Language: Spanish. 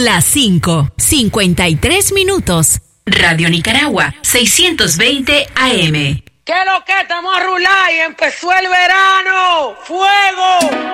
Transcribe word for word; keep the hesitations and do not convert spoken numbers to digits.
Las cinco, cincuenta y tres minutos. Radio Nicaragua, seiscientos veinte A M. ¿Qué lo que estamos a rular y empezó el verano? ¡Fuego!